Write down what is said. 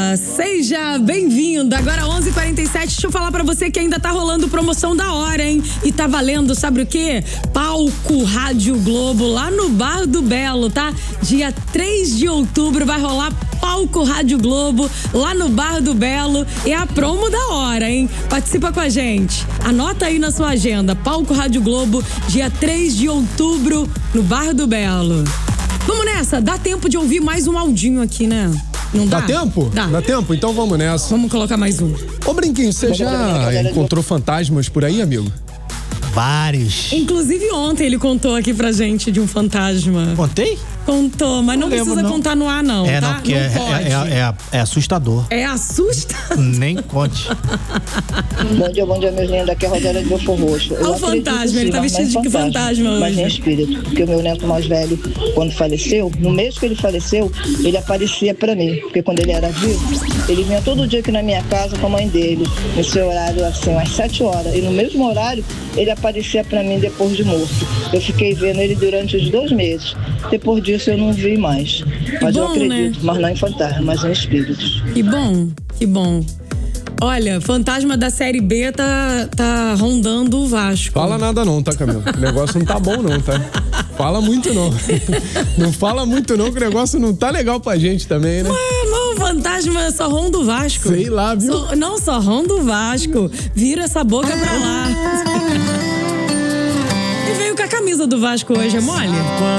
Seja bem-vindo. Agora 11h47, deixa eu falar pra você que ainda tá rolando promoção da hora, hein? E tá valendo, sabe o quê? Palco Rádio Globo lá no Bar do Belo, tá? Dia 3 de outubro vai rolar Palco Rádio Globo lá no Bar do Belo. É a promo da hora, hein? Participa com a gente. Anota aí na sua agenda. Palco Rádio Globo, dia 3 de outubro no Bar do Belo. Vamos nessa, dá tempo de ouvir mais um audinho aqui, né? Não dá? Dá tempo? Dá tempo? Então vamos nessa. Vamos colocar mais um. Ô, Brinquinho, você já encontrou fantasmas por aí, amigo? Vários. Inclusive ontem ele contou aqui pra gente de um fantasma. Contei? Contou, mas não precisa contar no ar não, tá? Não, porque é assustador. É assustador. Nem conte. Bom dia, meus lindos. Aqui é a Rodélia de Belfor Roxo. Olha o fantasma, ele tá vestido de que fantasma hoje? Mas em espírito. Porque o meu neto mais velho, quando faleceu, no mês que ele faleceu, ele aparecia pra mim. Porque quando ele era vivo, ele vinha todo dia aqui na minha casa com a mãe dele, nesse horário assim, às 7 horas. E no mesmo horário, ele aparecia pra mim depois de morto. Eu fiquei vendo ele durante os 2 meses. Depois disso eu não vi mais. Mas eu acredito, né? Mas não em fantasma, mas em espíritos. Que bom, que bom. Olha, fantasma da Série B tá rondando o Vasco. Fala nada não, tá, Camila? O negócio não tá bom não, tá? Fala muito não. Não fala muito não, que o negócio não tá legal pra gente também, né? Não, fantasma só ronda o Vasco. Sei lá, viu? Só ronda o Vasco. Vira essa boca pra lá. E veio com a camisa do Vasco hoje, é mole?